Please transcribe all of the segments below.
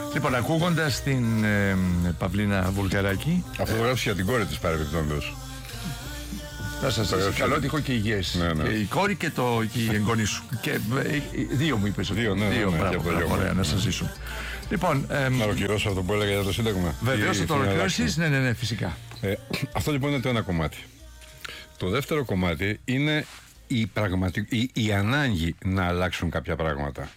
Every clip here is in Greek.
Λοιπόν, ακούγοντας την Παυλίνα Βουλγαράκη. Αυτό το γράψει για την κόρη της παρεμπιπτόντως. Να σας πω καλό τυχό και υγιές. Ναι. Και η κόρη και η εγγονή σου. Και δύο μου είπες. Δύο, ναι. Ωραία, να σας ζήσουν. Λοιπόν, να ολοκληρώσω αυτό που έλεγα για το Σύνταγμα. Βεβαίως θα το ολοκληρώσεις. Ναι, φυσικά. Αυτό λοιπόν είναι το ένα κομμάτι. Το δεύτερο κομμάτι είναι η ανάγκη να αλλάξουν κάποια πράγματα.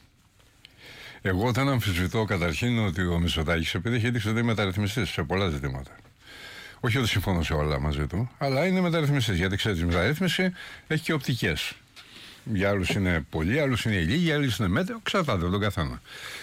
Εγώ δεν αμφισβητώ καταρχήν ότι ο Μητσοτάκης, επειδή έχει δείξει ότι είναι μεταρρυθμιστής σε πολλά ζητήματα. Όχι ότι συμφωνώ σε όλα μαζί του, αλλά είναι μεταρρυθμιστής. Γιατί ξέρετε, η μεταρρύθμιση έχει και οπτικές. Για άλλους είναι πολλοί, άλλους είναι λίγοι, για άλλους είναι μέτριο, εξαρτάται από τον καθένα.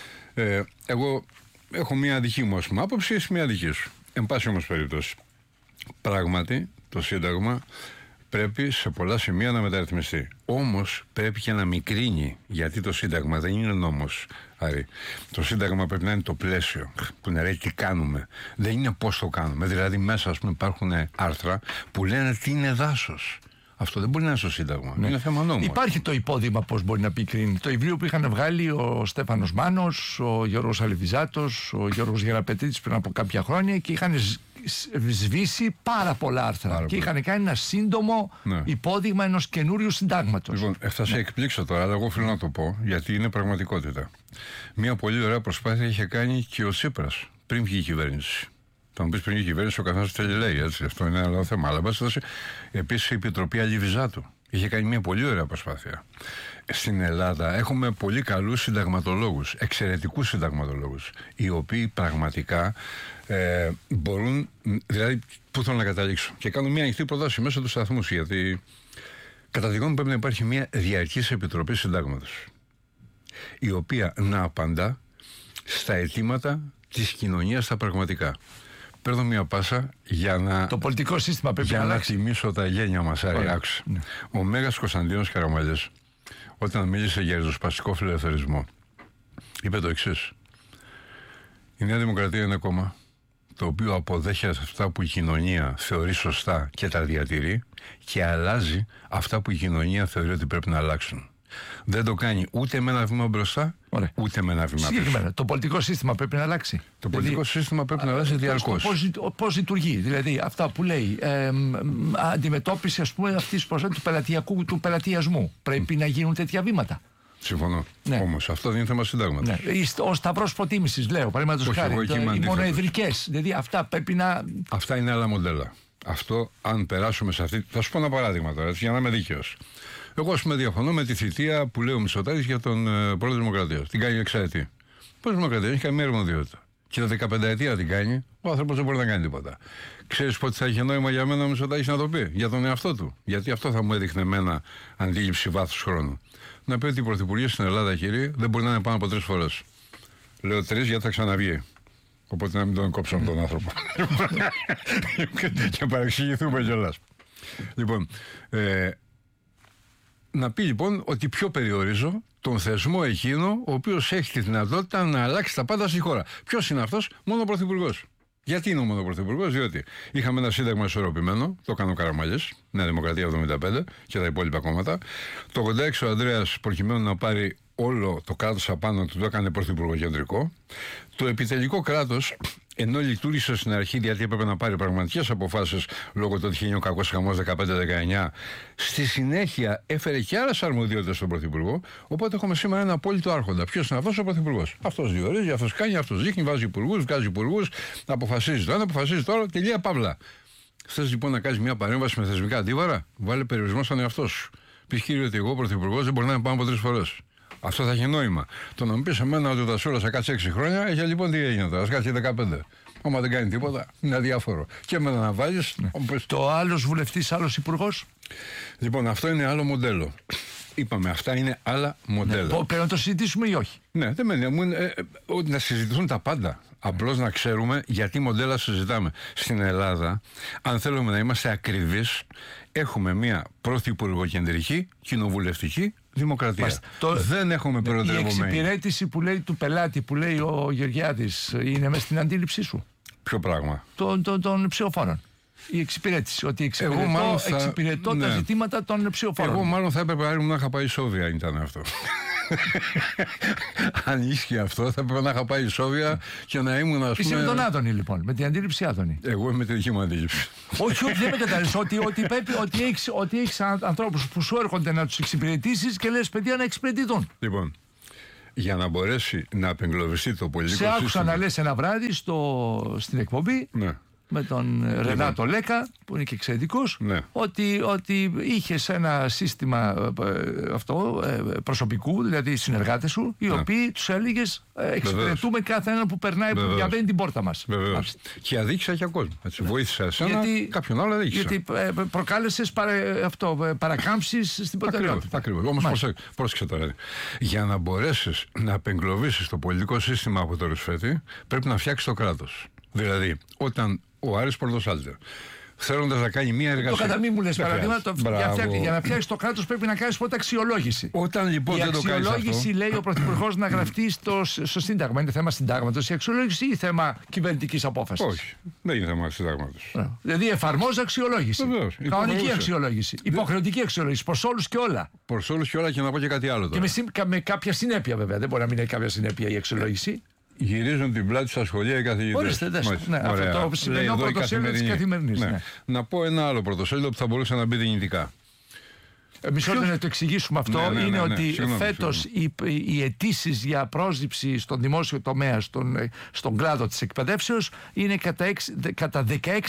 Εγώ έχω μια δική μου άποψη, εσύ μια δική σου. Εν πάση όμως περιπτώσει, πράγματι το Σύνταγμα πρέπει σε πολλά σημεία να μεταρρυθμιστεί. Όμως πρέπει και να μικρύνει, γιατί το Σύνταγμα δεν είναι νόμος, Άρη. Το Σύνταγμα πρέπει να είναι το πλαίσιο που να λέει τι κάνουμε. Δεν είναι πώς το κάνουμε. Δηλαδή μέσα, ας πούμε, υπάρχουν άρθρα που λένε τι είναι δάσος. Αυτό δεν μπορεί να είναι στο Σύνταγμα. Ναι. Είναι θέμα νόμου. Υπάρχει το υπόδειγμα πώς μπορεί να πικρίνει. Το βιβλίο που είχαν βγάλει ο Στέφανος Μάνος, ο Γιώργος Αλεβιζάτος, ο Γιώργος Γεραπετήτης πριν από κάποια χρόνια και είχαν σβήσει πάρα πολλά άρθρα. Και είχαν κάνει ένα σύντομο υπόδειγμα ενός καινούριου συντάγματος. Λοιπόν, θα σε εκπλήξω τώρα, αλλά εγώ οφείλω να το πω, γιατί είναι πραγματικότητα. Μια πολύ ωραία προσπάθεια είχε κάνει και ο Τσίπρας πριν βγει η κυβέρνηση. Θα μου πει πριν η κυβέρνηση, ο καθένας θέλει λέει, έτσι. Αυτό είναι ένα άλλο θέμα. Αλλά επίσης η Επιτροπή Αλεβιζάτου είχε κάνει μια πολύ ωραία προσπάθεια. Στην Ελλάδα έχουμε πολύ καλούς συνταγματολόγους, εξαιρετικούς συνταγματολόγους, οι οποίοι πραγματικά μπορούν, δηλαδή, πού θέλω να καταλήξω. Και κάνω μια ανοιχτή πρόταση μέσω του σταθμού, γιατί κατά τη γνώμη μου πρέπει να υπάρχει μια διαρκής επιτροπή συντάγματος, η οποία να απαντά στα αιτήματα της κοινωνίας στα πραγματικά. Παίρνω μια πάσα για να. Το πολιτικό σύστημα πρέπει να αλλάξει. Τιμήσω τα γένια μας, Άρη, άκουσε. Ναι. Ο Μέγας Κωνσταντίνος Καραμαλής, όταν μίλησε για ριζοσπαστικό φιλελευθερισμό, είπε το εξής. Η Νέα Δημοκρατία είναι κόμμα το οποίο αποδέχεται αυτά που η κοινωνία θεωρεί σωστά και τα διατηρεί και αλλάζει αυτά που η κοινωνία θεωρεί ότι πρέπει να αλλάξουν. Δεν το κάνει ούτε με ένα βήμα μπροστά, ούτε με ένα βήμα πίσω. Συγκεκριμένα, το πολιτικό σύστημα πρέπει να αλλάξει. Το πολιτικό σύστημα πρέπει να αλλάξει διαρκώς. Πώς λειτουργεί, δηλαδή αυτά που λέει, αντιμετώπιση, ας πούμε, αυτής του πελατειασμού. Πρέπει να γίνουν τέτοια βήματα. Συμφωνώ. Ναι. Όμως αυτό δεν είναι θέμα συντάγματος. Ναι. Ο σταυρός προτίμησης, λέω, παραδείγματος χάρη. Οι μονοεδρικές. Δηλαδή αυτά πρέπει να. Αυτά είναι άλλα μοντέλα. Αυτό, αν περάσουμε σε αυτή. Θα σου πω ένα παράδειγμα τώρα, έτσι, για να είμαι δίκαιος. Εγώ, ας πούμε, διαφωνώ με τη θητεία που λέει ο Μητσοτάκης για τον πρόεδρο της Δημοκρατίας. Την κάνει εξαετή. Ο πρόεδρος της Δημοκρατίας δεν έχει καμία αρμοδιότητα. Και τα 15 την κάνει, ο άνθρωπος δεν μπορεί να κάνει τίποτα. Ξέρεις πότε θα είχε νόημα για μένα ο Μητσοτάκης να το πει? Για τον εαυτό του. Γιατί αυτό θα μου έδειχνε εμένα αντίληψη βάθους χρόνου. Να πει ότι οι πρωθυπουργοί στην Ελλάδα, κύριε, δεν μπορεί να είναι πάνω από 3 φορές. Λέω 3 γιατί θα ξαναβγεί. Οπότε να μην τον κόψω τον άνθρωπο. Και παρεξηγηθούμε κιόλας. Λοιπόν, να πει λοιπόν ότι πιο περιορίζω τον θεσμό εκείνο ο οποίος έχει τη δυνατότητα να αλλάξει τα πάντα στη χώρα. Ποιος είναι αυτός? Μόνο ο πρωθυπουργός. Γιατί είναι ο μόνο πρωθυπουργός? Διότι είχαμε ένα σύνταγμα ισορροπημένο, το έκανε ο Καραμαλής, Νέα Δημοκρατία 75 και τα υπόλοιπα κόμματα. Το 86 ο Ανδρέας, προκειμένου να πάρει όλο το κράτος απάνω του, το έκανε πρωθυπουργό κεντρικό. Το επιτελικό κράτος, ενώ λειτουργήσε στην αρχή γιατί έπρεπε να πάρει πραγματικές αποφάσεις λόγω του ότι είχε γίνει ο κακός χαμός 15-19, στη συνέχεια έφερε και άλλες αρμοδιότητες στον πρωθυπουργό. Οπότε έχουμε σήμερα ένα απόλυτο άρχοντα. Ποιος είναι αυτός? Ο πρωθυπουργός. Αυτός διορίζει, αυτός κάνει, αυτός δείχνει, βάζει υπουργούς, βγάζει υπουργούς, αποφασίζει το ένα, αποφασίζει το άλλο, τελεία παύλα. Θες λοιπόν να κάνεις μια παρέμβαση με θεσμικά αντίβαρα? Βάλε περιορισμό στον εαυτό σου. Πει, κύριε, ότι εγώ πρωθυπουργός δεν μπορεί να είναι πάνω από 3 φορές. Αυτό θα έχει νόημα. Το να μου πει εμένα ότι ο Τασούρας θα κάτσει 6 χρόνια, έχει λοιπόν τι έγινε τώρα, θα κάτσει 15. Άμα δεν κάνει τίποτα, είναι αδιάφορο. Και εμένα να βάλεις. Το άλλος βουλευτής, άλλος υπουργός. Λοιπόν, αυτό είναι άλλο μοντέλο. Είπαμε, αυτά είναι άλλα μοντέλα. Ναι, πρέπει να το συζητήσουμε ή όχι? Ναι, δεν μένει. Να συζητηθούν τα πάντα. Απλώς να ξέρουμε γιατί μοντέλα συζητάμε. Στην Ελλάδα, αν θέλουμε να είμαστε ακριβείς, έχουμε μια πρωθυπουργοκεντρική, κοινοβουλευτική δημοκρατία. Δεν έχουμε προεδρευομένη. Η εξυπηρέτηση που λέει του πελάτη, που λέει ο Γεωργιάδης, είναι μέσα στην αντίληψή σου? Ποιο πράγμα? Των ψηφοφόρων. Η εξυπηρέτηση. Ότι εξυπηρετώ τα ζητήματα των ψηφοφόρων. Εγώ μάλλον θα έπρεπε να είχα πάει Σόβια, αν ήταν αυτό. Αν ίσχυε αυτό, θα πρέπει να είχα πάει Σόβια και να ήμουν, ας πούμε. Είσαι με τον Άδωνη, λοιπόν, με την αντίληψη Άδωνη. Εγώ είμαι τη δική μου αντίληψη. Όχι, δεν με κατάλαβες. Ότι έχεις ανθρώπους που σου έρχονται να τους εξυπηρετήσεις και λες παιδιά να εξυπηρετηθούν. Λοιπόν, για να μπορέσει να απεγκλωβιστεί το πολιτικό σύστημα. Σε άκουσα να λες ένα βράδυ στην εκπομπή. Ναι. Με τον Ρενάτο Λέκα, που είναι και εξαιρετικός, ναι. ότι είχες ένα σύστημα προσωπικού, δηλαδή συνεργάτες σου, οι οποίοι τους έλεγες εξυπηρετούμε κάθε έναν που περνάει, που διαβαίνει την πόρτα μας. Βεβαίως. Και αδίκησα και κόσμο. Έτσι, βοήθησα εσένα, κάποιον άλλο αδίκησα. Γιατί προκάλεσες παρακάμψεις στην προτεραιότητα. Ακριβώς. Όμως πρόσεξε τώρα. Για να μπορέσεις να απεγκλωβίσεις το πολιτικό σύστημα από το ρουσφέτη, πρέπει να φτιάξεις το κράτος. Δηλαδή, όταν ο Άρης Πορτοσάλτερ, θέλοντας να κάνει μία εργασία. Το κατά μη μου λες παραδείγματα, για να φτιάξεις το κράτος πρέπει να κάνεις πρώτα αξιολόγηση. Όταν λοιπόν δεν το κάνεις αυτό. Η αξιολόγηση, λέει ο Πρωθυπουργός, να γραφτεί στο Σύνταγμα. Είναι θέμα συντάγματος η αξιολόγηση ή θέμα κυβερνητικής απόφασης? Όχι, δεν είναι θέμα συντάγματος. Δηλαδή εφαρμόζει αξιολόγηση. Κανονική αξιολόγηση. Υποχρεωτική αξιολόγηση. Προς όλους και όλα. Προς όλους και όλα, και να πω και κάτι άλλο τώρα. Και με κάποια συνέπεια, βέβαια. Δεν μπορεί να μην έχει κάποια συνέπεια η αξιολόγηση. Γυρίζουν την πλάτη στα σχολεία οι καθηγητές. Ορίστε, ναι, αυτό το σημερινό πρωτοσέλιδο της Καθημερινής. Ναι. Να πω ένα άλλο πρωτοσέλιδο που θα μπορούσε να μπει δυνητικά. Μισό λεπτό να το εξηγήσουμε αυτό. Είναι ότι φέτος οι αιτήσεις για πρόσληψη στον δημόσιο τομέα, στον κλάδο της εκπαιδεύσεως, είναι κατά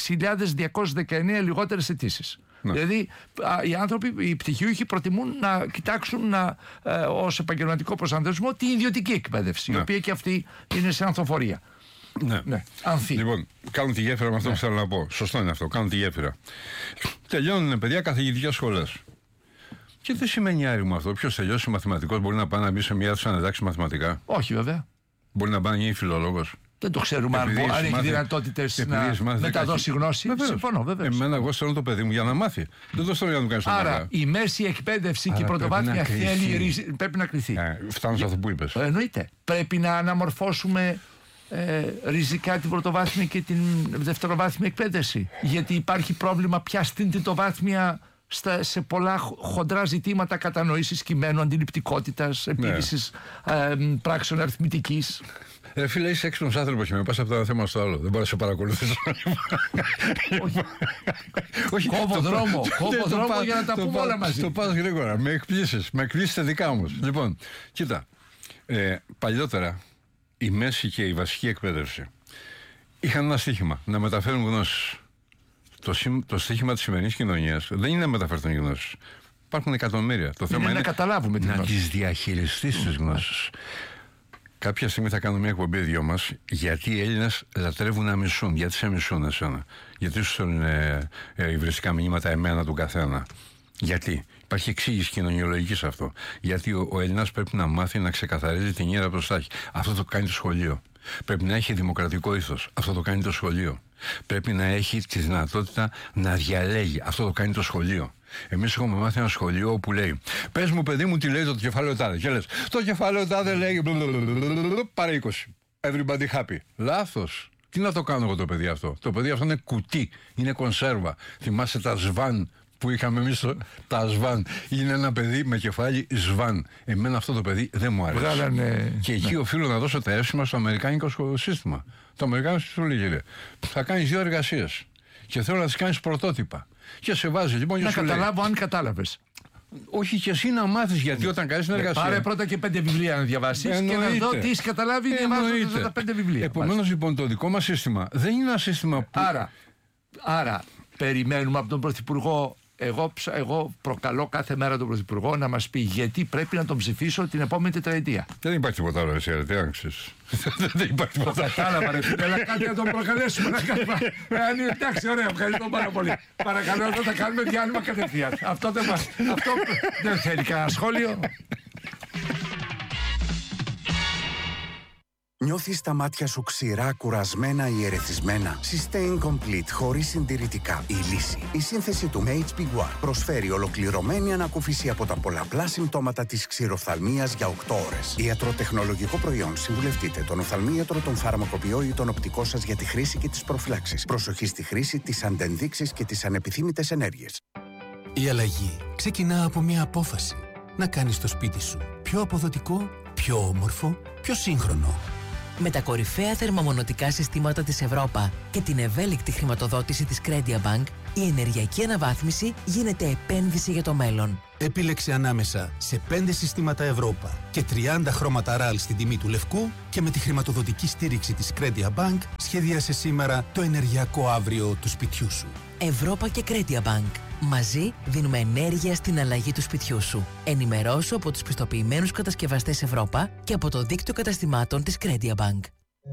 16.219 λιγότερες αιτήσεις. Ναι. Δηλαδή οι άνθρωποι, οι πτυχιούχοι προτιμούν να κοιτάξουν ως επαγγελματικό προσανατολισμό την ιδιωτική εκπαίδευση, η οποία και αυτή είναι σε ανθοφορία. Ναι. Λοιπόν, κάνουν τη γέφυρα με αυτό που θέλω να πω. Σωστό είναι αυτό, κάνουν τη γέφυρα. Τελειώνουν παιδιά καθηγητικές σχολές. Και τι σημαίνει άρρημα αυτό? Ποιος τελειώσει μαθηματικός μπορεί να πάει να μπει σε μια αίθουσα να διδάξει μαθηματικά? Όχι, βέβαια. Μπορεί να πάει να γίνει φιλολόγος? Δεν το ξέρουμε αν έχει δυνατότητες να μεταδώσει γνώση. Συμφωνώ, βέβαια. Εγώ στέλνω το παιδί μου για να μάθει. Δεν το στέλνω για να του κάνει στο Άρα η μέση εκπαίδευση και η πρωτοβάθμια πρέπει να κρυθεί. Φτάνω σε αυτό που είπες. Εννοείται. Πρέπει να αναμορφώσουμε ριζικά την πρωτοβάθμια και την δευτεροβάθμια εκπαίδευση. Γιατί υπάρχει πρόβλημα πια στην τριτοβάθμια σε πολλά χοντρά ζητήματα κατανόησης κειμένου, αντιληπτικότητας, επίλυσης πράξεων αριθμητικής. Φίλε, είσαι έξυπνος άνθρωπος και με πας από το ένα θέμα στο άλλο. Δεν μπορώ να σε παρακολουθήσω. Κόβω δρόμο για να τα πούμε όλα μαζί. Το πας γρήγορα. Με εκπλήσεις θετικά όμως. Λοιπόν, κοίτα. Παλιότερα η μέση και η βασική εκπαίδευση είχαν ένα στίχημα, να μεταφέρουν γνώσεις. Το στίχημα της σημερινής κοινωνίας δεν είναι να μεταφερθούν γνώσεις. Υπάρχουν εκατομμύρια. Το θέμα είναι να καταλάβουμε να τις διαχειριστείς τις γνώσεις. Κάποια στιγμή θα κάνουμε μια εκπομπή δυο μας, γιατί οι Έλληνες λατρεύουν να μισούν. Γιατί σε μισούν εσένα? Γιατί σου στέλνουν υβριστικά μηνύματα εμένα του καθένα? Γιατί? Υπάρχει εξήγηση κοινωνιολογική σε αυτό. Γιατί ο Έλληνας πρέπει να μάθει να ξεκαθαρίζει την ήρα από το στάχι. Αυτό το κάνει το σχολείο. Πρέπει να έχει δημοκρατικό ήθος. Αυτό το κάνει το σχολείο. Πρέπει να έχει τη δυνατότητα να διαλέγει. Αυτό το κάνει το σχολείο. Εμείς έχουμε μάθει ένα σχολείο που λέει: πες μου, παιδί μου, τι λέει το κεφάλαιο τάδε. Και λες: το κεφάλαιο τάδε λέει πάρε 20. Everybody happy. Λάθος. Τι να το κάνω εγώ το παιδί αυτό? Το παιδί αυτό είναι κουτί. Είναι κονσέρβα. Θυμάσαι τα σβάν που είχαμε εμείς? Τα σβάν. Είναι ένα παιδί με κεφάλι σβάν. Εμένα αυτό το παιδί δεν μου άρεσε. Και εκεί οφείλω να δώσω τα εύσημα στο αμερικάνικο σύστημα. Το αμερικάνικο σύστημα λέει: θα κάνεις 2 εργασίες και θέλω να τις κάνεις πρωτότυπα. Και σε βάζει λοιπόν. Να καταλάβω αν κατάλαβες. Όχι, και εσύ να μάθεις, γιατί όταν κάνεις την εργασία. Πάρε πρώτα και 5 βιβλία να διαβάσεις και να δω τι έχεις καταλάβει διαβάζοντας τα 5 βιβλία. Επομένως λοιπόν το δικό μας σύστημα δεν είναι ένα σύστημα που. Άρα περιμένουμε από τον Πρωθυπουργό. Εγώ προκαλώ κάθε μέρα τον Πρωθυπουργό να μας πει γιατί πρέπει να τον ψηφίσω την επόμενη τετραετία. Δεν υπάρχει τίποτα άλλο, εσύ, τι άγξεις. Δεν υπάρχει τίποτα άλλο. Κατάλαβα, ρε φίλε, αλλά κάτι να τον προκαλέσουμε να κάνουμε. Εντάξει, ωραία, ευχαριστώ πάρα πολύ. Παρακαλώ, εδώ θα κάνουμε διάλειμμα κατευθείαν. Αυτό δεν θέλει κανένα σχόλιο. Νιώθεις τα μάτια σου ξηρά, κουρασμένα ή ερεθισμένα? Sustain Complete, χωρίς συντηρητικά. Η λύση. Η σύνθεση του HP One προσφέρει ολοκληρωμένη ανακούφιση από τα πολλαπλά συμπτώματα της ξηροφθαλμίας για 8 ώρες. Ιατροτεχνολογικό προϊόν. Συμβουλευτείτε τον οφθαλμίατρο, τον φαρμακοποιό ή τον οπτικό σας για τη χρήση και τις προφυλάξεις. Προσοχή στη χρήση, τις αντενδείξεις και τις ανεπιθύμητες ενέργειες. Η αλλαγή ξεκινά από μια απόφαση. να κάνεις το σπίτι σου πιο αποδοτικό, πιο όμορφο, πιο σύγχρονο. Με τα κορυφαία θερμομονωτικά συστήματα της Ευρώπα και την ευέλικτη χρηματοδότηση της Credia Bank, η ενεργειακή αναβάθμιση γίνεται επένδυση για το μέλλον. Επίλεξε ανάμεσα σε 5 συστήματα Ευρώπα και 30 χρώματα RAL στην τιμή του λευκού και με τη χρηματοδοτική στήριξη της Credia Bank σχεδίασε σήμερα το ενεργειακό αύριο του σπιτιού σου. Ευρώπα και Credia Bank. Μαζί δίνουμε ενέργεια στην αλλαγή του σπιτιού σου. Ενημερώσου από τους πιστοποιημένους κατασκευαστές Ευρώπα και από το δίκτυο καταστημάτων της Credia Bank.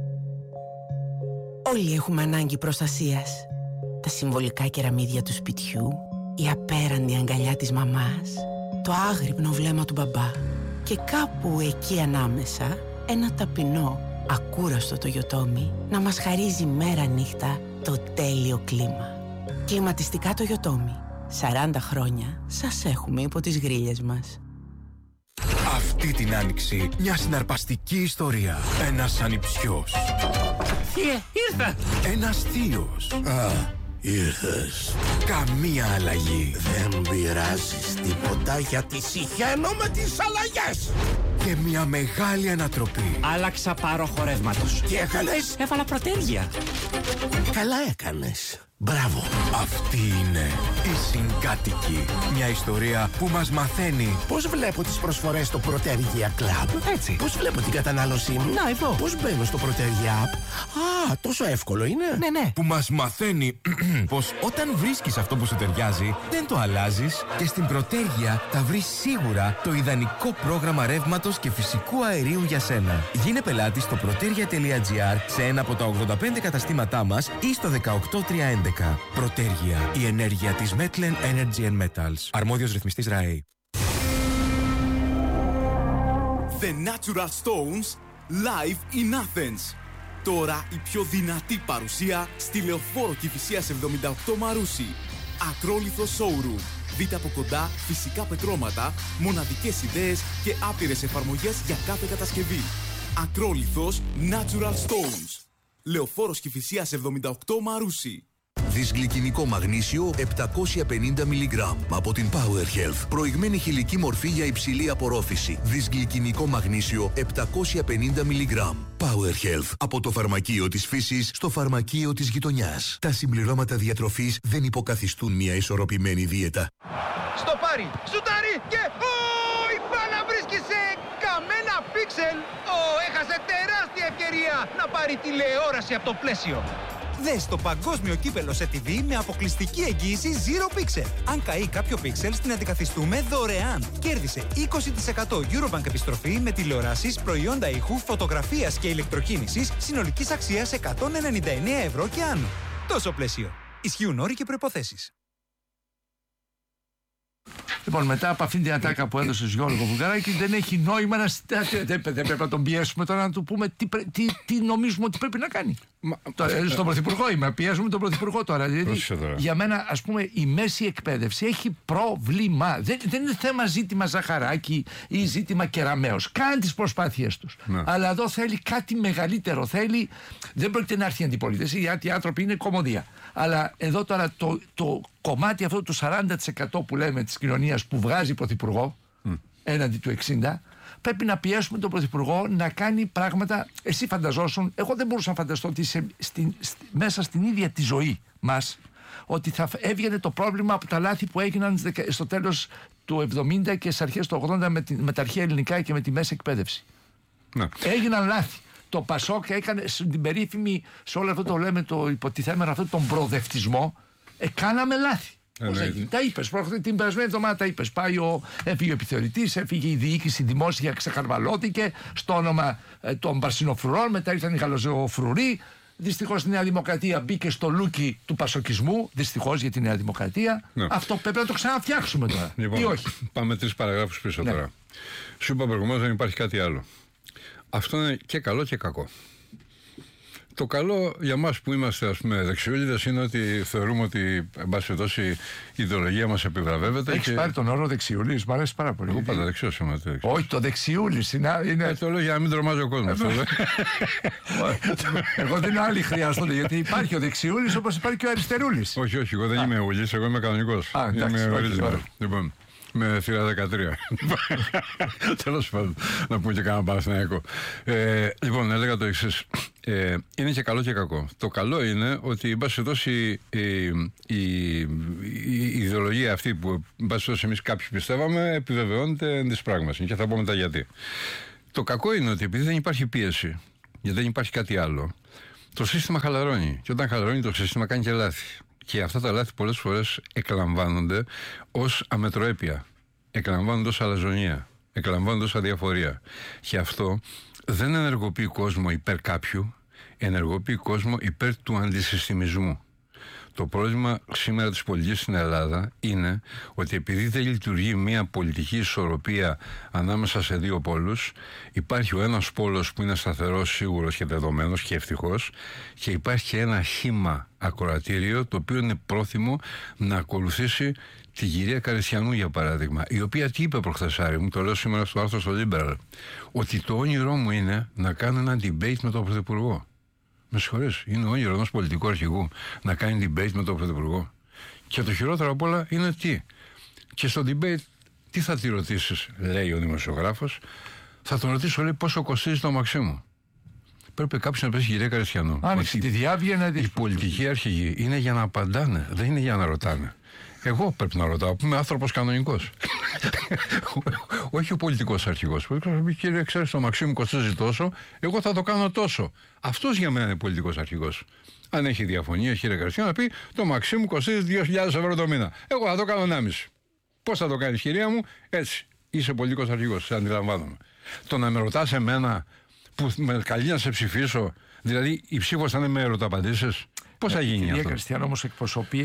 Όλοι έχουμε ανάγκη προστασίας. Τα συμβολικά κεραμίδια του σπιτιού, η απέραντη αγκαλιά της μαμάς, το άγρυπνο βλέμμα του μπαμπά και κάπου εκεί ανάμεσα ένα ταπεινό, ακούραστο το Yotomi να μας χαρίζει μέρα νύχτα το τέλειο κλίμα. Κλιματιστικά το Yotomi. 40 χρόνια σας έχουμε υπό τις γρίλες μας. Αυτή την άνοιξη μια συναρπαστική ιστορία. Ένας ανιψιός. Ήρθα! Ένας θείος. Ήρθες. Καμία αλλαγή. Δεν πειράζεις τίποτα γιατί συχαίνω με τις αλλαγές. Και μια μεγάλη ανατροπή. Άλλαξα πάροχο ρεύματος. Τι έκανες? Έβαλα πρωτέργεια. Καλά έκανες. Μπράβο. Αυτή είναι η Συγκάτοικοι. Μια ιστορία που μας μαθαίνει Πώς βλέπω τις προσφορές στο Πρωτέργεια Club? έτσι. Πώς βλέπω την κατανάλωσή μου? Να, εδώ. Πώς μπαίνω στο Πρωτέργεια App? Α, τόσο εύκολο είναι. Ναι. Που μας μαθαίνει πως όταν βρίσκεις αυτό που σου ταιριάζει, δεν το αλλάζεις και στην Πρωτέργεια θα βρεις σίγουρα το ιδανικό πρόγραμμα ρεύματος και φυσικού αερίου για σένα. Γίνε πελάτης στο protergia.gr σε ένα από τα 85 καταστήματά μας ή στο 18311. Πρωτέργεια. Η ενέργεια της Metlen Energy and Metals. Αρμόδιος ρυθμιστής ΡΑΕ. The Natural Stones live in Athens. Τώρα η πιο δυνατή παρουσία στη Λεωφόρο Κηφισίας 78 Μαρούσι. Ακρόλιθο showroom. Δείτε από κοντά φυσικά πετρώματα, μοναδικές ιδέες και άπειρες εφαρμογές για κάθε κατασκευή. Ακρόλιθος Natural Stones. Λεωφόρος Κηφισίας 78 Μαρούσι. Δυσγλυκινικό μαγνήσιο 750 mg από την Power Health. Προηγμένη χηλική μορφή για υψηλή απορρόφηση. Δυσγλυκινικό μαγνήσιο 750 mg. Power Health. Από το φαρμακείο της φύσης στο φαρμακείο της γειτονιάς. Τα συμπληρώματα διατροφής δεν υποκαθιστούν μια ισορροπημένη δίαιτα. Στο πάρει, σουτάρει και... η μπάλα βρίσκει σε καμένα πίξελ. Έχασε τεράστια ευκαιρία να πάρει τηλεόραση από το πλαίσιο. Δες το παγκόσμιο κύπελο σε TV με αποκλειστική εγγύηση Zero Pixel. Αν καεί κάποιο πίξελ, την αντικαθιστούμε δωρεάν. Κέρδισε 20% Eurobank επιστροφή με τηλεοράσεις, προϊόντα ήχου, φωτογραφίας και ηλεκτροκίνησης συνολικής αξίας 199 ευρώ και άνω. Τόσο πλαίσιο. Ισχύουν όροι και προϋποθέσεις. Λοιπόν, μετά από αυτήν την ατάκα που έδωσε Γιώργο Βουλγαράκη, δεν έχει νόημα να. Δεν πρέπει να τον πιέσουμε τώρα να του πούμε τι νομίζουμε ότι πρέπει να κάνει. Στον Πρωθυπουργό είμαι. Πιέζουμε τον Πρωθυπουργό τώρα. Δηλαδή, για μένα, ας πούμε, η μέση εκπαίδευση έχει πρόβλημα. Δεν είναι θέμα ζήτημα Ζαχαράκη ή ζήτημα Κεραμέως. Κάνε τις προσπάθειές τους. Αλλά εδώ θέλει κάτι μεγαλύτερο. Δεν πρόκειται να έρθει η αντιπολίτευση, γιατί οι άνθρωποι είναι κομμωδία. Αλλά εδώ τώρα το κομμάτι αυτό του 40% που λέμε της κοινωνίας που βγάζει Πρωθυπουργό έναντι του 60%, πρέπει να πιέσουμε τον Πρωθυπουργό να κάνει πράγματα. Εσύ φανταζόσουν, εγώ δεν μπορούσα να φανταστώ ότι μέσα στην ίδια τη ζωή μας ότι θα έβγαινε το πρόβλημα από τα λάθη που έγιναν στο τέλος του 70 και στις αρχές του 80 με τα αρχαία ελληνικά και με τη μέση εκπαίδευση. Έγιναν λάθη. Το Πασόκ έκανε την περίφημη, σε όλο αυτό το λέμε το υποτιθέμενο αυτό τον προοδευτισμό, κάναμε λάθη. Πώς έγινε? Τα είπες, την περασμένη εβδομάδα τα είπες. Έφυγε ο επιθεωρητής, έφυγε η διοίκηση δημόσια, ξεχαρβαλώθηκε στο όνομα των Παρσινοφρουρών, μετά ήρθαν οι Γαλαζιοφρουροί. Δυστυχώς η Νέα Δημοκρατία μπήκε στο λούκι του πασοκισμού. Δυστυχώς για τη Νέα Δημοκρατία. Αυτό πρέπει να το ξαναφτιάξουμε τώρα. Λοιπόν, ή όχι? Πάμε 3 παραγράφους πίσω τώρα. Σου είπα προηγουμένως δεν υπάρχει κάτι άλλο. Αυτό είναι και καλό και κακό. Το καλό για μας που είμαστε, ας πούμε, δεξιούλιδες είναι ότι θεωρούμε ότι, εν πάση περιπτώσει, η ιδεολογία μας επιβραβεύεται. Έχεις πάρει τον όρο δεξιούλης, μου αρέσει πάρα πολύ. Εγώ πάντα δεξιός είμαι. Όχι, το δεξιούλης είναι. Το λέω για να μην τρομάζει ο κόσμος. Εγώ δεν άλλοι χρειάζονται, γιατί υπάρχει ο δεξιούλης όπως υπάρχει και ο αριστερούλης. Όχι, εγώ δεν είμαι ούλης, εγώ είμαι κανονικός. Λοιπόν, με θύρα 13. Τέλος πάντων, να πούμε και κανένα Παναθηναϊκό. Λοιπόν, έλεγα το εξής. Είναι και καλό και κακό. Το καλό είναι ότι, εν πάση περιπτώσει, η ιδεολογία αυτή που, εν πάση περιπτώσει, εμείς κάποιοι πιστεύαμε, επιβεβαιώνεται εν της πράγμας. Και θα πω μετά γιατί. Το κακό είναι ότι επειδή δεν υπάρχει πίεση, γιατί δεν υπάρχει κάτι άλλο, το σύστημα χαλαρώνει. Και όταν χαλαρώνει το σύστημα, κάνει και λάθη. Και αυτά τα λάθη πολλές φορές εκλαμβάνονται ως αμετροέπεια, εκλαμβάνονται ως αλαζονία, εκλαμβάνονται ως αδιαφορία. Και αυτό δεν ενεργοποιεί κόσμο υπέρ κάποιου, ενεργοποιεί κόσμο υπέρ του αντισυστημισμού. Το πρόβλημα σήμερα της πολιτικής στην Ελλάδα είναι ότι επειδή δεν λειτουργεί μια πολιτική ισορροπία ανάμεσα σε δύο πόλους, υπάρχει ο ένας πόλος που είναι σταθερός, σίγουρος και δεδομένος και ευτυχώς, και υπάρχει και ένα χύμα ακροατήριο το οποίο είναι πρόθυμο να ακολουθήσει την κυρία Καριστιανού, για παράδειγμα, η οποία τι είπε προχθές, Άρη μου, το λέω σήμερα στο άρθρο στο Liberal, ότι το όνειρό μου είναι να κάνω ένα debate με τον Πρωθυπουργό. Με συγχωρείς, είναι όνειρο ενός πολιτικού αρχηγού να κάνει debate με τον Πρωθυπουργό. Και το χειρότερο απ' όλα είναι τι. Και στο debate, τι θα τη ρωτήσεις, λέει ο δημοσιογράφος, θα τον ρωτήσω, λέει, πόσο κοστίζει το αμαξί μου. Πρέπει κάποιος να πέσει, κυρία Καριστιανού. Άνοιξε τη διάβγεια να δεις. Οι πολιτικοί αρχηγοί είναι για να απαντάνε, δεν είναι για να ρωτάνε. Εγώ πρέπει να ρωτάω, που είμαι άνθρωπος κανονικός. Όχι ο πολιτικός αρχηγός. Κύριε, ξέρεις, το αμαξί μου κοστίζει τόσο, εγώ θα το κάνω τόσο. Αυτός για μένα είναι πολιτικός αρχηγός. Αν έχει διαφωνία, κύριε Καριστιανού, να πει το αμαξί μου κοστίζει 2.000 ευρώ το μήνα. Εγώ θα το κάνω 1,5. Πώς θα το κάνεις, κυρία μου, έτσι. Είσαι πολιτικός αρχηγός, σε αντιλαμβάνομαι. Το να με ρωτάς εμένα που με καλεί να σε ψηφίσω, δηλαδή η ψήφος θα είναι με ερωταπαντήσεις. Πώς θα γίνει αυτό? Η κυρία Κριστιανό όμως εκπροσωπεί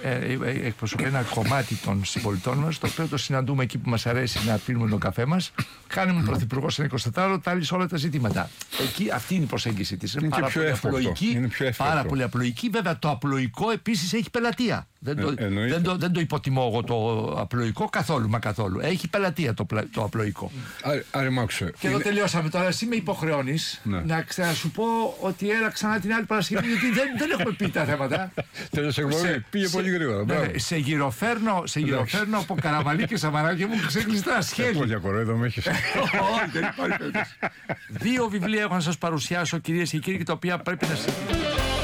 ένα κομμάτι των συμπολιτών μας, το οποίο το συναντούμε εκεί που μας αρέσει να πίνουμε τον καφέ μας. Κάνουμε πρωθυπουργό σε 24ωρο, τα λύσει όλα τα ζητήματα. Εκεί αυτή είναι η προσέγγιση της. Είναι πάρα πολύ απλοϊκή. Πάρα πολύ απλοϊκή. Βέβαια, το απλοϊκό επίσης έχει πελατεία. Δεν το υποτιμώ εγώ το απλοϊκό καθόλου, μα καθόλου. Έχει πελατεία το απλοϊκό. Άρη μ' άκουσε. Και εδώ τελειώσαμε. Τώρα εσύ με υποχρεώνεις να σου πω ότι έλα ξανά την άλλη Παρασκευή, γιατί δεν έχουμε πει τα θέματα. Τέλειωσε εκπομπή. Πήγε πολύ γρήγορα. Σε γυροφέρνω από Καραμαλή και Σαμαρά και μου ξέκλεισε τα σχέδια. Για κορόιδο με έχεις. Όχι, δεν υπάρχει περίπτωση. 2 βιβλία έχω να σας παρουσιάσω, κυρίες και κύριοι, τα οποία πρέπει να συζητήσουμε.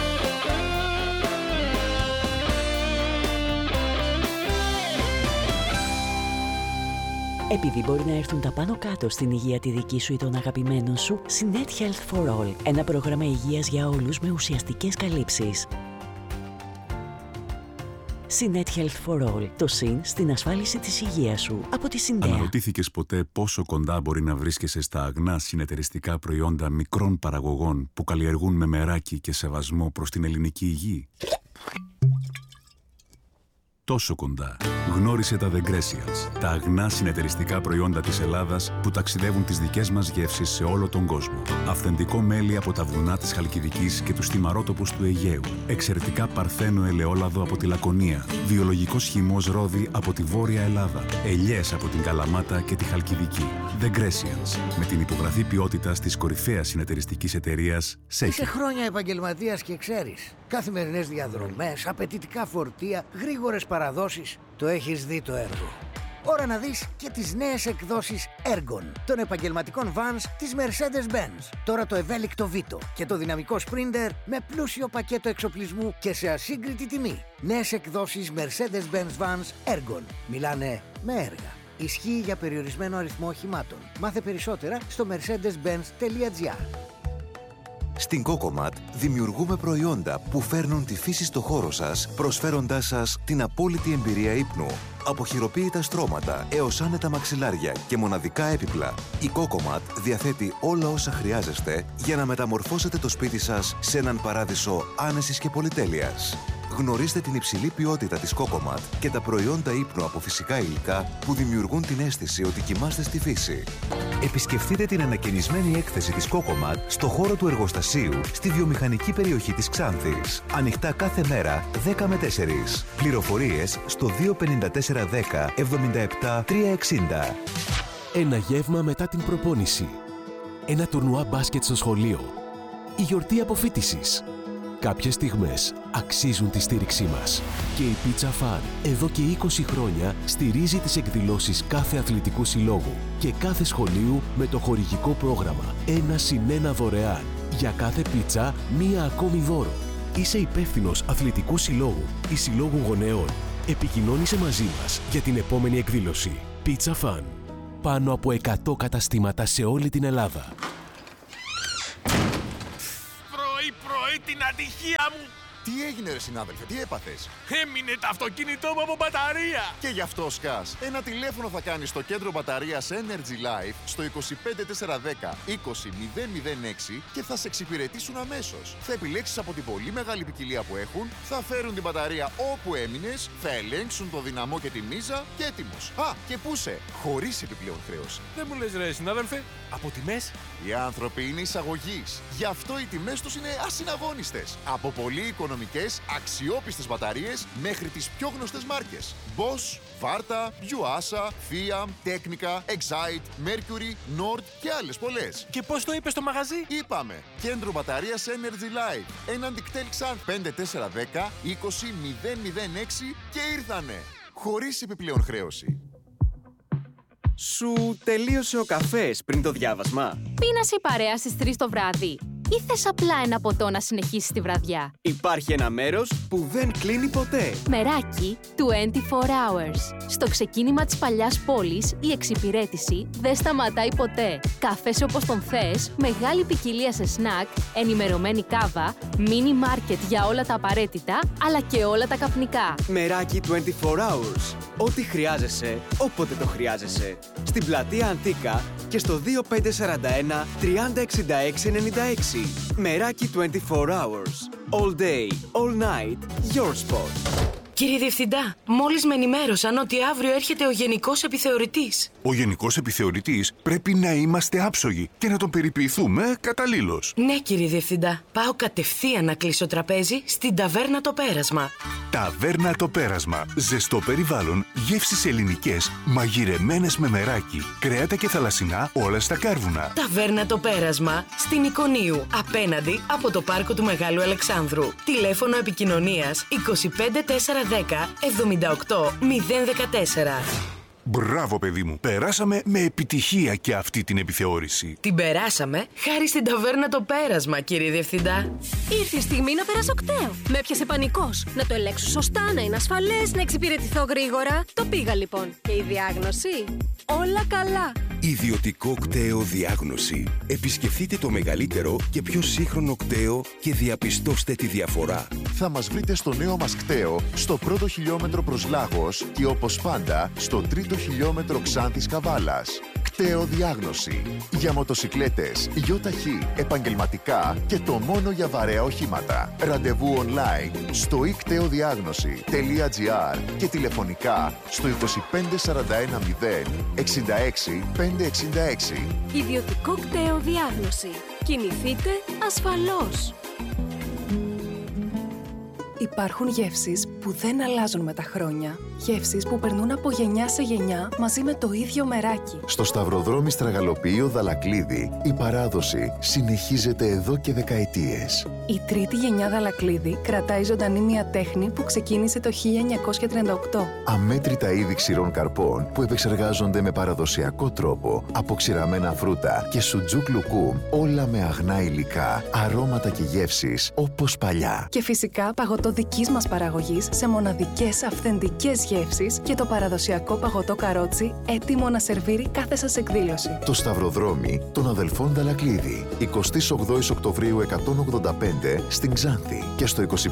Επειδή μπορεί να έρθουν τα πάνω κάτω στην υγεία τη δική σου ή των αγαπημένων σου, Sinet Health for All. Ένα πρόγραμμα υγείας για όλους με ουσιαστικές καλύψεις. Sinet Health for All. Το συν στην ασφάλιση της υγείας σου. Από τη Συντέα. Αναρωτήθηκες ποτέ πόσο κοντά μπορεί να βρίσκεσαι στα αγνά συνεταιριστικά προϊόντα μικρών παραγωγών που καλλιεργούν με μεράκι και σεβασμό προς την ελληνική υγεία? Τόσο κοντά. Γνώρισε τα The Grecials, τα αγνά συνεταιριστικά προϊόντα της Ελλάδας που ταξιδεύουν τις δικές μας γεύσεις σε όλο τον κόσμο. Αυθεντικό μέλι από τα βουνά της Χαλκιδικής και τους θυμαρότοπους του Αιγαίου. Εξαιρετικά παρθένο ελαιόλαδο από τη Λακωνία. Βιολογικός χυμός ρόδι από τη Βόρεια Ελλάδα. Ελιές από την Καλαμάτα και τη Χαλκιδική. The Grecials, με την υπογραφή ποιότητας της κορυφαίας συνεταιριστικής εταιρείας Σέχη. Είσαι χρόνια επαγγελματίας και ξέρεις. Καθημερινές διαδρομές, απαιτητικά φορτία, γρήγορες παραδόσεις. Το έχεις δει το έργο. Ώρα να δεις και τις νέες εκδόσεις Ergon των επαγγελματικών vans της Mercedes-Benz. Τώρα το ευέλικτο Vito και το δυναμικό Sprinter με πλούσιο πακέτο εξοπλισμού και σε ασύγκριτη τιμή. Νέες εκδόσεις Mercedes-Benz vans Ergon. Μιλάνε με έργα. Ισχύει για περιορισμένο αριθμό οχημάτων. Μάθε περισσότερα στο mercedes-benz.gr. Στην Cocomat δημιουργούμε προϊόντα που φέρνουν τη φύση στο χώρο σας, προσφέροντάς σας την απόλυτη εμπειρία ύπνου. Από χειροποίητα στρώματα έως άνετα μαξιλάρια και μοναδικά έπιπλα, η Cocomat διαθέτει όλα όσα χρειάζεστε για να μεταμορφώσετε το σπίτι σας σε έναν παράδεισο άνεσης και πολυτέλειας. Γνωρίστε την υψηλή ποιότητα της Cocomat και τα προϊόντα ύπνου από φυσικά υλικά που δημιουργούν την αίσθηση ότι κοιμάστε στη φύση. Επισκεφτείτε την ανακαινισμένη έκθεση της Cocomat στο χώρο του εργοστασίου στη βιομηχανική περιοχή της Ξάνθης. Ανοιχτά κάθε μέρα 10 με 4. Πληροφορίες στο 25410 77 360. Ένα γεύμα μετά την προπόνηση. Ένα τουρνουά μπάσκετ στο σχολείο. Η γιορτή αποφοίτησης. Κάποιες στιγμές αξίζουν τη στήριξή μας. Και η Pizza Fun εδώ και 20 χρόνια στηρίζει τις εκδηλώσεις κάθε αθλητικού συλλόγου και κάθε σχολείου με το χορηγικό πρόγραμμα 1+1 δωρεάν. Για κάθε πίτσα, μία ακόμη δώρο. Είσαι υπεύθυνος αθλητικού συλλόγου ή συλλόγου γονέων. Επικοινώνησε μαζί μας για την επόμενη εκδήλωση. Pizza Fun. Πάνω από 100 καταστήματα σε όλη την Ελλάδα. Πρωί την ατυχία μου! Τι έγινε ρε συνάδελφε, τι έπαθες? Έμεινε το αυτοκίνητό μου από μπαταρία! Και γι' αυτό σκάς. Ένα τηλέφωνο θα κάνεις στο κέντρο μπαταρίας Energy Life στο 25410 20006 και θα σε εξυπηρετήσουν αμέσως. Θα επιλέξεις από την πολύ μεγάλη ποικιλία που έχουν, θα φέρουν την μπαταρία όπου έμεινες, θα ελέγξουν το δυναμό και τη μίζα και έτοιμος. Α, και πούσε, χωρίς επιπλέον χρέωση. Δεν μου λες ρε συνάδελφε, από τιμές? Οι άνθρωποι είναι εισαγωγής. Γι' αυτό οι τιμές τους είναι ασυναγώνιστες. Από πολύ οικονομικές, αξιόπιστες μπαταρίες μέχρι τις πιο γνωστές μάρκες. Bosch, Varta, Yuasa, Fiat, Technica, Excite, Mercury, Nord και άλλες πολλές. Και πώς το είπες στο μαγαζί? Είπαμε, κέντρο μπαταρίας Energy Life. Έναν Dictel Xan 5410 20006 και ήρθανε. Χωρίς επιπλέον χρέωση. Σου τελείωσε ο καφές πριν το διάβασμα? Πίνασε η παρέα στις 3 το βράδυ ή θες απλά ένα ποτό να συνεχίσεις τη βραδιά? Υπάρχει ένα μέρος που δεν κλείνει ποτέ. Μεράκι 24 hours. Στο ξεκίνημα της παλιάς πόλης η εξυπηρέτηση δεν σταματάει ποτέ. Καφές όπως τον θες, μεγάλη ποικιλία σε σνακ, ενημερωμένη κάβα, μίνι μάρκετ για όλα τα απαραίτητα, αλλά και όλα τα καπνικά. Μεράκι 24 hours. Ό,τι χρειάζεσαι, όποτε το χρειάζεσαι. Στην πλατεία Αντίκα και στο 2541 306696. Μεράκι 24 hours. All day, all night, your spot. Κύριε Διευθυντά, μόλις με ενημέρωσαν ότι αύριο έρχεται ο Γενικός Επιθεωρητής. Ο Γενικός Επιθεωρητής πρέπει να είμαστε άψογοι και να τον περιποιηθούμε καταλήλως. Ναι, κύριε Διευθυντά. Πάω κατευθείαν να κλείσω τραπέζι στην Ταβέρνα το Πέρασμα. Ταβέρνα το Πέρασμα. Ζεστό περιβάλλον, γεύσεις ελληνικές, μαγειρεμένες με μεράκι, κρέατα και θαλασσινά, όλα στα κάρβουνα. Ταβέρνα το Πέρασμα, στην Εικονίου, απέναντι από το πάρκο του Μεγάλου Αλεξάνδρου. Τηλέφωνο επικοινωνίας 25410 78 014. Μπράβο παιδί μου, περάσαμε με επιτυχία και αυτή την επιθεώρηση. Την περάσαμε χάρη στην Ταβέρνα το Πέρασμα, κύριε Διευθυντά. Ήρθε η στιγμή να περάσω κταίο. Με έπιασε πανικός. Να το ελέγξω σωστά, να είναι ασφαλές, να εξυπηρετηθώ γρήγορα. Το πήγα λοιπόν. Και η διάγνωση? Όλα καλά. Ιδιωτικό κταίο διάγνωση. Επισκεφτείτε το μεγαλύτερο και πιο σύγχρονο κταίο και διαπιστώστε τη διαφορά. Θα μας βρείτε στο νέο μας κταίο, στο πρώτο χιλιόμετρο προς Λάγος και όπως πάντα στο τρίτο χιλιόμετρο Ξάνθης Καβάλας. Κταίο διάγνωση. Για μοτοσικλέτες, ΙΟΤΑΧΗ, επαγγελματικά και το μόνο για βαρέα οχήματα. Ραντεβού online στο ikteudiagnosi.gr και τηλεφωνικά στο 25410 66 566. Ιδιωτικό κταίο διάγνωση. Κινηθείτε ασφαλώς. Υπάρχουν γεύσεις που δεν αλλάζουν με τα χρόνια. Γεύσεις που περνούν από γενιά σε γενιά μαζί με το ίδιο μεράκι. Στο Σταυροδρόμι Στραγαλοποιείο Δαλακλίδη, η παράδοση συνεχίζεται εδώ και δεκαετίες. Η τρίτη γενιά Δαλακλίδη κρατάει ζωντανή μια τέχνη που ξεκίνησε το 1938. Αμέτρητα είδη ξηρών καρπών που επεξεργάζονται με παραδοσιακό τρόπο από ξηραμένα φρούτα και σουτζούκ λουκούμ, όλα με αγνά υλικά, αρώματα και γεύσεις όπως παλιά. Και φυσικά παγωτό δικής μας παραγωγής σε μοναδικές αυθεντικές γεύσεις και το παραδοσιακό παγωτό καρότσι έτοιμο να σερβίρει κάθε σας εκδήλωση. Το Σταυροδρόμι των αδελφών Δαλακλίδη, 28 Οκτωβρίου 185 στην Ξάνθη και στο 25410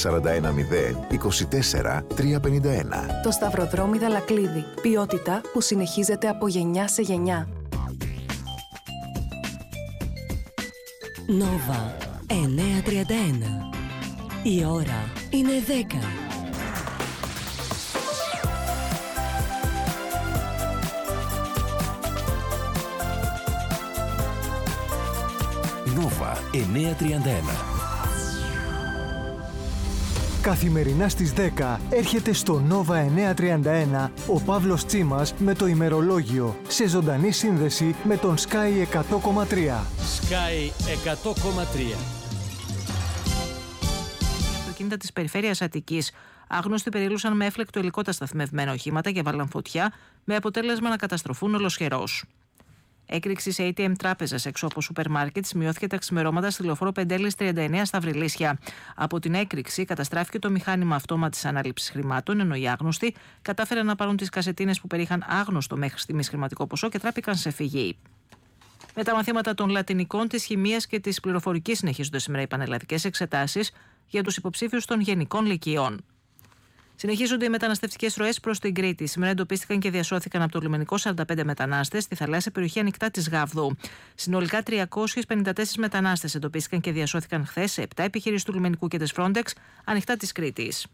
24 351. Το Σταυροδρόμι Δαλακλίδη, ποιότητα που συνεχίζεται από γενιά σε γενιά. Νόβα 931. Η ώρα είναι 10. Νόβα 931. Καθημερινά στις 10 έρχεται στο Νόβα 931 ο Παύλος Τσίμας με το ημερολόγιο σε ζωντανή σύνδεση με τον Sky 100,3. Sky 100,3. αυτοκίνητα της περιφέρειας Αττικής. Άγνωστοι περιέλουσαν με έφλεκτο υλικό τα σταθμευμένα οχήματα και βάλαν φωτιά, με αποτέλεσμα να καταστροφούν ολοσχερός. Έκρηξη σε ATM τράπεζας έξω από σούπερ μάρκετ σημειώθηκε τα ξημερώματα στη λεωφόρο Πεντέλης 39 στα Βρυλίσια. Από την έκρηξη καταστράφηκε το μηχάνημα αυτόματης ανάληψης χρημάτων, ενώ οι άγνωστοι κατάφεραν να πάρουν τις κασετίνες που περιείχαν άγνωστο μέχρι στιγμής χρηματικό ποσό και τράπηκαν σε φυγή. Με τα μαθήματα των λατινικών, της χημείας και της πληροφορικής συνεχίζονται σήμερα οι πανελλαδικές εξετάσεις για τους υποψήφιους των γενικών λυκειών. Συνεχίζονται οι μεταναστευτικές ροές προς την Κρήτη. Σήμερα εντοπίστηκαν και διασώθηκαν από το λιμενικό 45 μετανάστες στη θαλάσσια περιοχή ανοιχτά της Γάβδου. Συνολικά 354 μετανάστες εντοπίστηκαν και διασώθηκαν χθες σε 7 επιχειρήσεις του λιμενικού και της Frontex ανοιχτά της Κρήτης.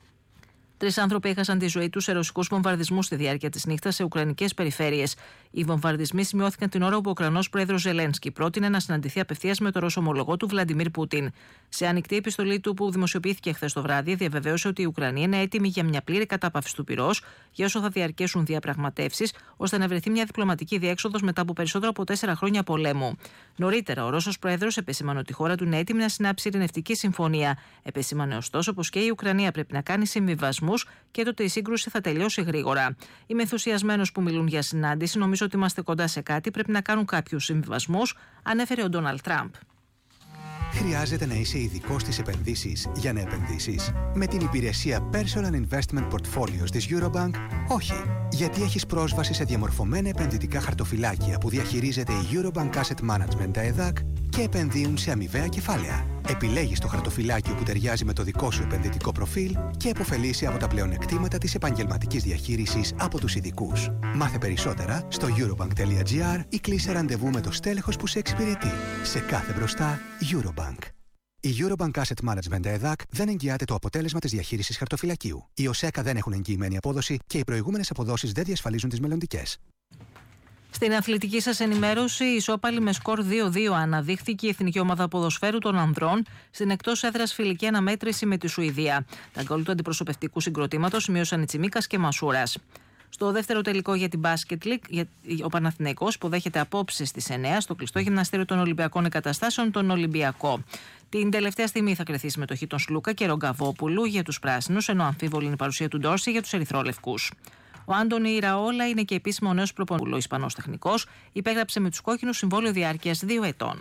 3 άνθρωποι έχασαν τη ζωή τους σε ρωσικούς βομβαρδισμούς στη διάρκεια της νύχτας σε ουκρανικές περιφέρειες. Οι βομβαρδισμοί σημειώθηκαν την ώρα που ο Ουκρανός πρόεδρος Ζελένσκι πρότεινε να συναντηθεί απευθείας με τον Ρώσο ομολογό του Βλαντιμίρ Πούτιν. Σε ανοιχτή επιστολή του που δημοσιοποιήθηκε χθες το βράδυ, διαβεβαίωσε ότι η Ουκρανία είναι έτοιμη για μια πλήρη κατάπαυση του πυρός για όσο θα διαρκέσουν διαπραγματεύσεις, ώστε να βρεθεί μια διπλωματική διέξοδος μετά από περισσότερο από 4 χρόνια πολέμου. Νωρίτερα, ο Ρώσος πρόεδρος επεσήμανε ότι η χώρα του είναι έτοιμη να συνάψει ειρηνευτική συμφωνία. Επεσήμανε ωστόσο πως και η Ουκρανία πρέπει να κάνει συμβιβασμούς και τότε η σύγκρουση θα τελειώσει γρήγορα. Είμαι ενθουσιασμένος που μιλούν για συνάντηση. Νομίζω ότι είμαστε κοντά σε κάτι. Πρέπει να κάνουν κάποιους συμβιβασμούς, ανέφερε ο Ντόναλντ Τραμπ. Χρειάζεται να είσαι ειδικός στις επενδύσεις για να επενδύσεις. Με την υπηρεσία Personal Investment Portfolios της Eurobank, όχι. Γιατί έχεις πρόσβαση σε διαμορφωμένα επενδυτικά χαρτοφυλάκια που διαχειρίζεται η Eurobank Asset Management, τα ΕΔΑΚ, και επενδύουν σε αμοιβαία κεφάλαια. Επιλέγεις το χαρτοφυλάκιο που ταιριάζει με το δικό σου επενδυτικό προφίλ και επωφελείσαι από τα πλεονεκτήματα της επαγγελματικής διαχείρισης από τους ειδικούς. Μάθε περισσότερα στο eurobank.gr ή κλείσε ραντεβού με το στέλεχος που σε εξυπηρετεί. Σε κάθε μπροστά, Eurobank. Η Eurobank Asset Management ΕΔΑΚ δεν εγγυάται το αποτέλεσμα της διαχείρισης χαρτοφυλακίου. Οι ΟΣΕΚΑ δεν έχουν εγγυημένη απόδοση και οι προηγούμενες αποδόσεις δεν διασφαλίζουν τις μελλοντικές. Στην αθλητική σας ενημέρωση, ισόπαλη με σκορ 2-2 αναδείχθηκε η εθνική ομάδα ποδοσφαίρου των ανδρών στην εκτός έδρας φιλική αναμέτρηση με τη Σουηδία. Τα γκολ του αντιπροσωπευτικού συγκροτήματος σημείωσαν η Τσιμίκας και Μασούρας. Στο δεύτερο τελικό για την Basket League, ο Παναθηναϊκός υποδέχεται απόψε στις 9 στο κλειστό γυμναστήριο των Ολυμπιακών Εγκαταστάσεων τον Ολυμπιακό. Την τελευταία στιγμή θα κρυθεί η συμμετοχή των Σλούκα και Ρογκαβόπουλου για τους πράσινους, ενώ αμφίβολη είναι η παρουσία του Ντόρση για τους ερυθρόλευκους. Ο Άντωνι Ιραόλα είναι και επίσημα ο νέος προπονητής. Ο Ισπανός τεχνικός υπέγραψε με τους κόκκινους συμβόλαιο διάρκειας 2 ετών.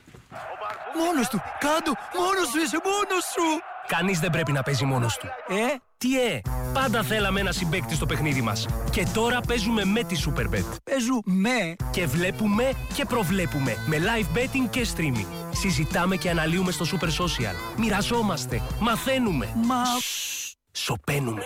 Μόνος του! Κάντο! Μόνος σου είσαι! Μόνος σου! Κανείς δεν πρέπει να παίζει μόνος του. Τι πάντα θέλαμε ένα συμπαίκτη στο παιχνίδι μας. Και τώρα παίζουμε με τη Superbet. Παίζουμε! Και βλέπουμε και προβλέπουμε με live betting και streaming. Συζητάμε και αναλύουμε στο Super Social. Μοιραζόμαστε, μαθαίνουμε. Σωπαίνουμε.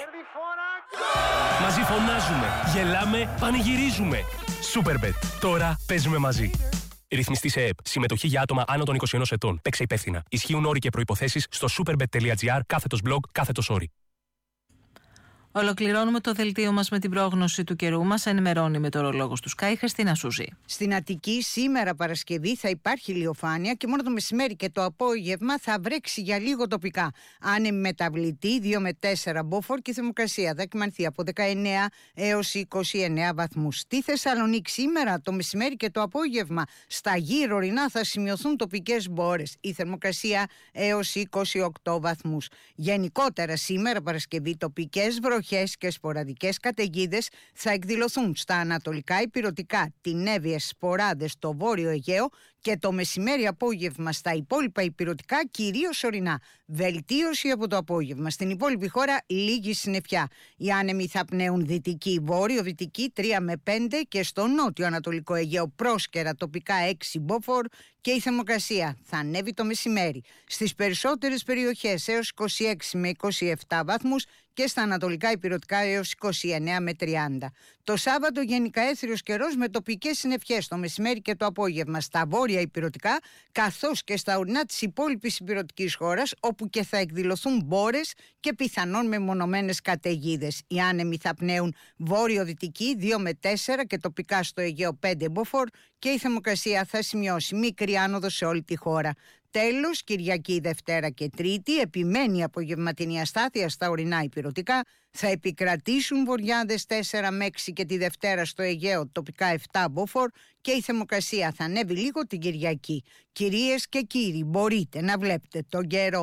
Μαζί φωνάζουμε, γελάμε, πανηγυρίζουμε. Superbet. Τώρα παίζουμε μαζί. Ρυθμιστή σε ΕΕΠ. Συμμετοχή για άτομα άνω των 21 ετών. Παίξε υπεύθυνα. Ισχύουν όροι και προϋποθέσεις στο superbet.gr/blog/όροι. Ολοκληρώνουμε το δελτίο μας με την πρόγνωση του καιρού μας. Ενημερώνει η μετεωρολόγος του Sky, Χριστίνα Σούζη. Στην Αττική σήμερα Παρασκευή θα υπάρχει ηλιοφάνεια και μόνο το μεσημέρι και το απόγευμα θα βρέξει για λίγο τοπικά. Άνεμη μεταβλητή 2 με 4 μποφόρ και η θερμοκρασία θα κυμανθεί από 19 έως 29 βαθμούς. Στη Θεσσαλονίκη σήμερα το μεσημέρι και το απόγευμα στα γύρω ορεινά θα σημειωθούν τοπικές μπόρες. Η θερμοκρασία έως 28 βαθμούς. Γενικότερα σήμερα Παρασκευή τοπικές βροχές και σποραδικές καταιγίδες θα εκδηλωθούν στα ανατολικά ηπειρωτικά, την Εύβοιες σποράδες στο βόρειο Αιγαίο και το μεσημέρι απόγευμα στα υπόλοιπα ηπειρωτικά, κυρίως ορεινά. Βελτίωση από το απόγευμα. Στην υπόλοιπη χώρα λίγη συννεφιά. Οι άνεμοι θα πνέουν δυτική, βόρειο-δυτική 3 με 5 και στο νότιο-ανατολικό Αιγαίο πρόσκαιρα τοπικά 6 μποφόρ και η θερμοκρασία θα ανέβει το μεσημέρι. Στις περισσότερες περιοχές έως 26 με 27 βαθμούς και στα ανατολικά ηπειρωτικά έως 29 με 30. Το Σάββατο γενικά έθριος καιρός με τοπικές συννεφιές το μεσημέρι και το απόγευμα στα βόρεια ηπειρωτικά, καθώς και στα ορεινά της υπόλοιπης ηπειρωτικής χώρας, όπου και θα εκδηλωθούν μπόρες και πιθανόν μεμονωμένες καταιγίδες. Οι άνεμοι θα πνέουν βόρειο-δυτική 2 με 4 και τοπικά στο Αιγαίο 5 μποφόρ και η θερμοκρασία θα σημειώσει μικρή άνοδο σε όλη τη χώρα. Τέλος, Κυριακή, Δευτέρα και Τρίτη, επιμένει η απογευματινή αστάθεια στα ορεινά ηπειρωτικά. Θα επικρατήσουν βοριάδες 4 με 6 και τη Δευτέρα στο Αιγαίο τοπικά 7 μποφόρ και η θερμοκρασία θα ανέβει λίγο την Κυριακή. Κυρίες και κύριοι, μπορείτε να βλέπετε τον καιρό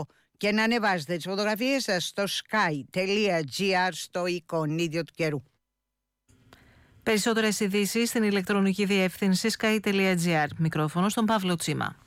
και να ανεβάζετε τις φωτογραφίες σας στο sky.gr στο εικονίδιο του καιρού. Περισσότερες ειδήσεις στην ηλεκτρονική διεύθυνση sky.gr. Μικρόφωνο στον Παύλο Τσίμα.